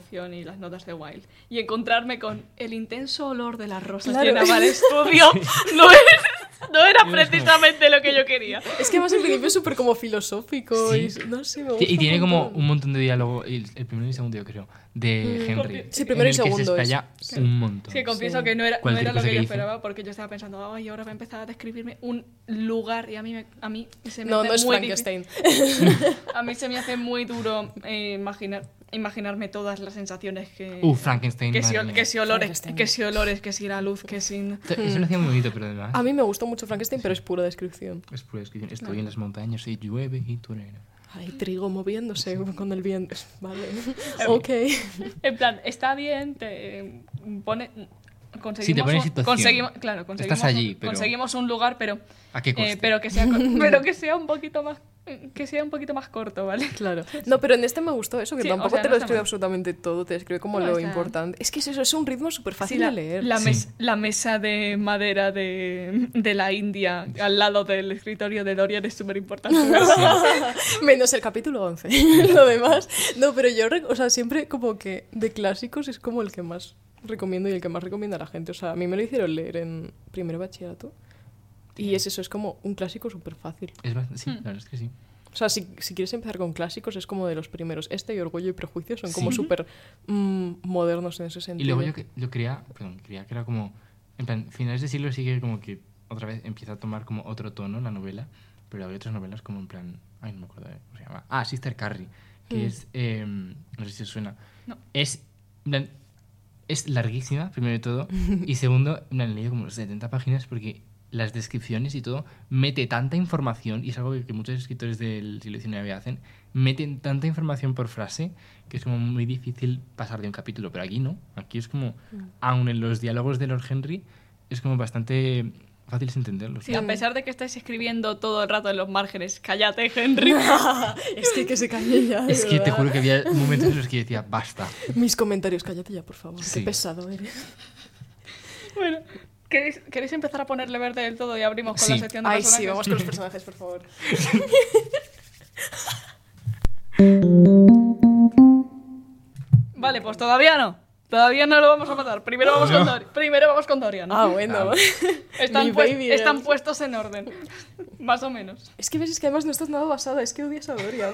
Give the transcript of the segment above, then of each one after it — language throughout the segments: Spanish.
introducción y las notas de Wilde. Y encontrarme con el intenso olor de las rosas llenaba el estudio. No era precisamente lo que yo quería. Es que además el principio es súper como filosófico. Sí. Y, no sé, me gusta Y tiene un como montón. un montón de diálogo, el primero y segundo yo creo, de Henry. Sí, primero y en el segundo que se explaya un montón. Sí, confieso Sí. que no era Cualquier lo cosa que que yo dice. esperaba, porque yo estaba pensando, ay, ahora va a empezar a describirme un lugar y a mí se me No, hace no es muy Frankenstein. a mí se me hace muy duro imaginarme todas las sensaciones que... Frankenstein, que si, madre mía. que si olores, Frankenstein. que si olores, que si la luz, que si... Eso lo hacía muy bonito, pero además A mí me gustó mucho Frankenstein, pero es pura descripción. es pura descripción. Estoy en las montañas y llueve y truena. Hay trigo moviéndose con el viento. Vale. Ok. En plan, está bien, te pone... Sí, te pone en situación. Conseguimos Estás allí, pero- conseguimos un lugar, pero ¿A qué coste? pero que sea un poquito más corto, ¿vale? Claro. No, pero en este me gustó eso, que Sí, tampoco o sea, te no lo está describe mal. absolutamente todo, te describe como No, lo está- importante. Es que es eso, es un ritmo súper fácil Sí, de leer. Sí. la mesa de madera de la India al lado del escritorio de Dorian es súper importante. Menos el capítulo 11. Lo demás. No, pero yo, o sea, siempre como que de clásicos es como el que más recomiendo y el que más recomienda a la gente. O sea, a mí me lo hicieron leer en primero de bachillerato. Y es eso, es como un clásico súper fácil. Sí, la verdad es que sí. O sea, si quieres empezar con clásicos, es como de los primeros. Este y Orgullo y Prejuicio son como Sí. súper modernos en ese Y sentido. luego yo creía que era como... En plan, finales de siglo sí que como que otra vez empieza a tomar como otro tono la novela, pero hay otras novelas como en plan... Ay, no me acuerdo de cómo se llama. Ah, Sister Carrie, que es... no sé si os suena. No. Es... En plan, es larguísima, primero de todo, y segundo, en plan, he leído como 70 páginas porque las descripciones y todo mete tanta información, y es algo que muchos escritores del siglo XIX hacen, meten tanta información por frase que es como muy difícil pasar de un capítulo, pero aquí no, aquí es como, aun en los diálogos de Lord Henry, es como bastante fácil de entenderlos. Sí, a pesar de que estáis escribiendo todo el rato en los márgenes, cállate, Henry. Es que se calle ya. de Es que te verdad. juro que había momentos en los que yo decía, basta. Mis comentarios, cállate ya, por favor. Sí. Qué pesado eres. Bueno, ¿queréis empezar a ponerle verde del todo y abrimos con Sí. la sección de Ay, personajes? sí, vamos con los personajes, por favor. Vale, pues todavía no. Todavía no lo vamos a matar. Primero vamos con Dorian. Ah, bueno. Están, Mi baby están girl. puestos en orden. Más o menos. Es que ves, es que además no estás nada basada, es que odias a Dorian.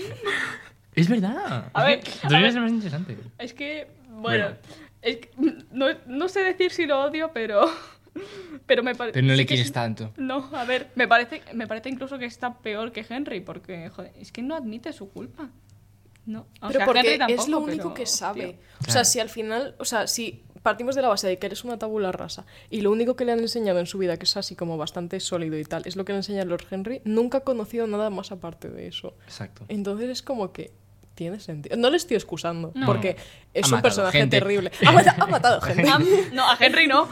Es verdad. A ver, Dorian es el más interesante. Es que, bueno, es que no sé decir si lo odio, pero me parece... Pero no le quieres tanto. No, a ver, me parece incluso que está peor que Henry, porque, joder, es que no admite su culpa. No, o Pero sea, porque Henry tampoco, es lo único pero, que sabe. tío. O sea, Claro. si al final, o sea, si partimos de la base de que eres una tabula rasa y lo único que le han enseñado en su vida, que es así como bastante sólido y tal, es lo que le enseña Lord Henry, nunca ha conocido nada más aparte de eso. Exacto. Entonces es como que tiene sentido. No le estoy excusando, No. porque es Ha un matado personaje gente. terrible. Ha matado gente. No, a Henry no.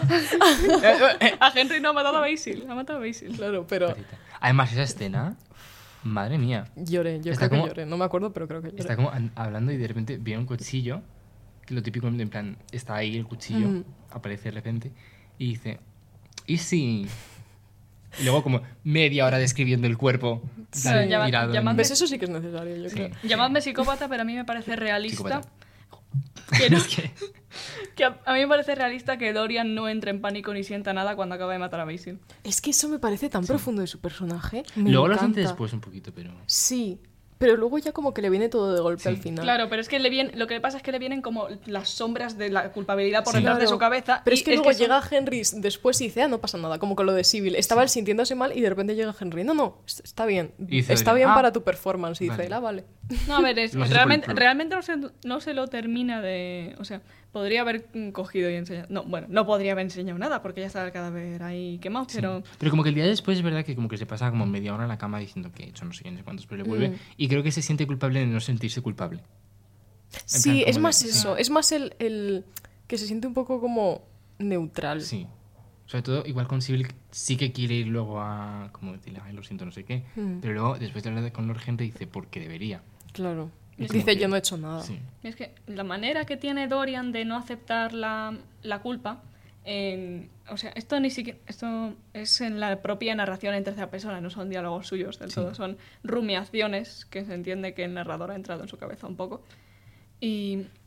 A Henry no, ha matado a Basil. Ha matado a Basil. Claro, pero Además, esa escena, madre mía. lloré, yo Está creo como- que lloré. No me acuerdo, pero creo que lloré. Está como hablando y de repente viene un cuchillo, que lo típico, en plan, está ahí el cuchillo, aparece de repente, y dice, ¿y si? Y luego como media hora describiendo el cuerpo, Sí, tal, llama- mirado en- llamadme- ¿Ves? Eso sí que es necesario, yo Sí. creo. Llamadme psicópata, pero a mí me parece realista Psicópata. que, no- Es que- que a mí me parece realista que Dorian no entre en pánico ni sienta nada cuando acaba de matar a Basil. Es que eso me parece tan profundo de su personaje. Me Luego lo siente encanta. después un poquito, pero... Sí, pero luego ya como que le viene todo de golpe Sí. al final. Claro, pero es que lo que pasa es que le vienen como las sombras de la culpabilidad por Sí. detrás de Claro. su cabeza. Pero y es que luego son- llega Henry después y dice, no pasa nada, como con lo de Sybil. Estaba él sintiéndose mal y de repente llega Henry. No, está bien. Y dice, Está bien "Ah, para tu performance. Y dice, vale". vale. No, a ver, Lo hace realmente, por el realmente no se lo termina de... O sea, podría haber cogido y enseñado... No, bueno, no podría haber enseñado nada porque ya está el cadáver ahí quemado, Sí. pero... Pero como que el día después es verdad que como que se pasa como media hora en la cama diciendo que he hecho no sé qué, no sé cuántos, pero le vuelve. Y creo que se siente culpable de no sentirse culpable. Sí, plan, es como más de- eso. Es más el que se siente un poco como neutral. Sí. Sobre todo, igual con Sybil sí que quiere ir luego a... Como decirle, ay, lo siento, no sé qué. Pero luego, después de hablar con Lord Henry, dice, porque debería. Claro. Es como Dice, que- yo no he hecho nada. Sí. Es que la manera que tiene Dorian de no aceptar la culpa... o sea, esto ni siquiera... Esto es en la propia narración en tercera persona, no son diálogos suyos del Sí. todo, son rumiaciones que se entiende que el narrador ha entrado en su cabeza un poco. Y